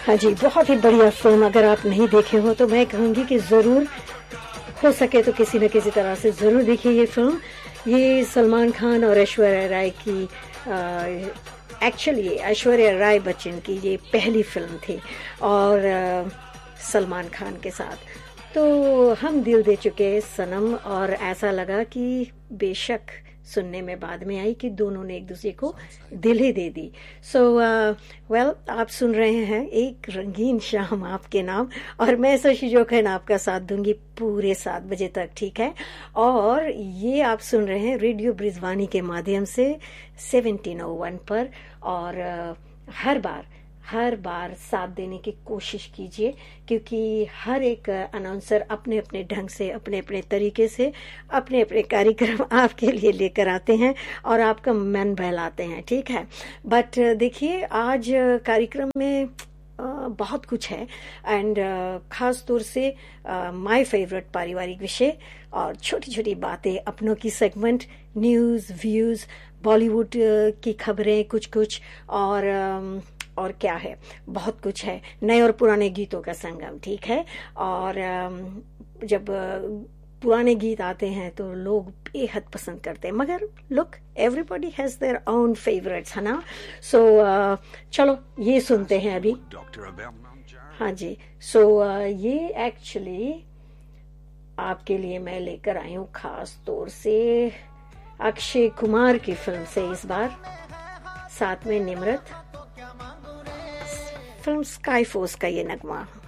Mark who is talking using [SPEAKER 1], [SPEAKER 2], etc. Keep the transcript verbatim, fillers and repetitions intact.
[SPEAKER 1] हाँ जी, बहुत ही बढ़िया फिल्म। अगर आप नहीं देखे हो तो मैं कहूँगी कि ज़रूर, हो सके तो किसी न किसी तरह से ज़रूर देखिए ये फिल्म। ये सलमान खान और ऐश्वर्या राय की, एक्चुअली ऐश्वर्या राय बच्चन की ये पहली फिल्म थी और आ, सलमान खान के साथ। तो हम दिल दे चुके सनम, और ऐसा लगा कि बेशक सुनने में बाद में आई कि दोनों ने एक दूसरे को दिल ही दे दी। सो वेल, आप सुन रहे हैं एक रंगीन शाम आपके नाम, और मैं शशि जोखन आपका साथ दूंगी पूरे सात बजे तक, ठीक है। और ये आप सुन रहे हैं रेडियो ब्रिजवानी के माध्यम से सेवनटीन ओ वन पर, और uh, हर बार हर बार साथ देने की कोशिश कीजिए, क्योंकि हर एक अनाउंसर अपने अपने ढंग से, अपने अपने तरीके से अपने अपने कार्यक्रम आपके लिए लेकर आते हैं और आपका मन बहलाते हैं, ठीक है। बट देखिए, आज कार्यक्रम में बहुत कुछ है, एंड ख़ास तौर से माय फेवरेट पारिवारिक विषय और छोटी छोटी बातें, अपनों की सेगमेंट, न्यूज़, व्यूज़, बॉलीवुड की खबरें कुछ कुछ, और और क्या है, बहुत कुछ है, नए और पुराने गीतों का संगम, ठीक है। और जब पुराने गीत आते हैं तो लोग बेहद पसंद करते हैं, मगर look, everybody has their own favourites, है ना। सो so, uh, चलो ये सुनते हैं अभी। हाँ जी, सो so, uh, ये एक्चुअली आपके लिए मैं लेकर आई हूँ खास तौर से अक्षय कुमार की फिल्म से इस बार, साथ में निम्रत, फिल्म स्काई फोर्स का ये नगमा।